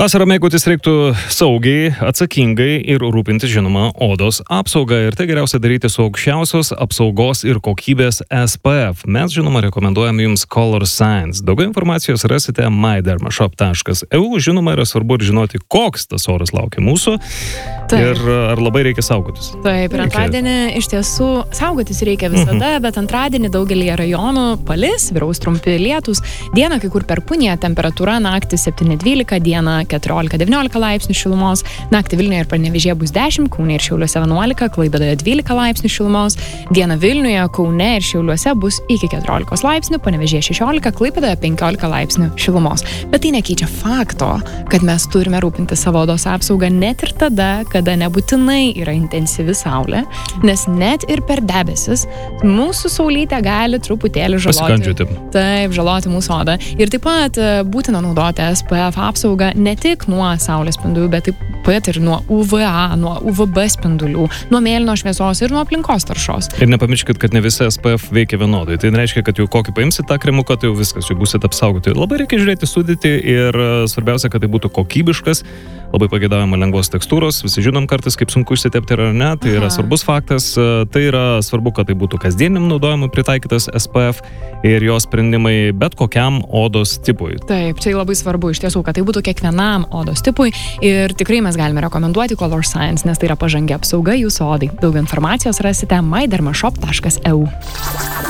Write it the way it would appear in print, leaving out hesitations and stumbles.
Vasarą mėgautis reiktų saugiai, atsakingai ir rūpintis, žinoma, odos apsaugą. Ir tai geriausia daryti su aukščiausios apsaugos ir kokybės SPF. Mes, žinoma, rekomenduojame jums Color Science. Daugiau informacijos rasite mydermashop.eu. Žinoma, yra svarbu ir žinoti, koks tas oras laukia mūsų. Taip. Ir ar labai reikia saugotis. Taip, ir antradienį iš tiesų saugotis reikia visada, bet antradienį daugelį rajonų palis, vyraus trumpi lietūs. Dieną kai kur perkūnija, temperatūra naktį 7-12, dieną 14-19 laipsnių šilumos, naktį Vilniuje ir Panevėžyje bus 10, Kaune ir Šiauliuose 11, Klaipėdoje 12 laipsnių šilumos, dieną Vilniuje, Kaune ir Šiauliuose bus iki 14 laipsnių, Panevėžyje 16, Klaipėdoje 15 laipsnių šilumos. Bet tai nekeičia fakto, kad mes turime rūpinti savo odos apsaugą net ir tada, kada nebūtinai yra intensyvi saulė, nes net ir per debesis mūsų saulytė gali truputėlį žaloti mūsų odą. Ir taip pat būtina naudoti SPF apsaugą ne tik nuo saulės spindulių, bet taip pat ir nuo UVA, nuo UVB spindulių, nuo mėlynos šviesos ir nuo aplinkos taršos. Ir nepamirškit, kad ne visi SPF veikia vienodai. Tai nereiškia, kad jau kokį paimsit tą kremuką, tai jau viskas, jau būsit apsaugoti. Labai reikia žiūrėti sudėtį ir svarbiausia, kad tai būtų kokybiškas, labai pageidaujama lengvos tekstūros. Visi žinom kartais, kaip sunku išsitepti ar ne, tai yra svarbus faktas. Tai yra svarbu, kad tai būtų kasdieniam naudojimui pritaikytas SPF ir jo sprendimai bet kokiam odos tipui. Taip, čia labai svarbu iš tiesų, kad tai būtų kiekvienam odos tipui ir tikrai mes galime rekomenduoti Color Science, nes tai yra pažangi apsauga jūsų odai. Daugiau informacijos rasite mydermashop.eu.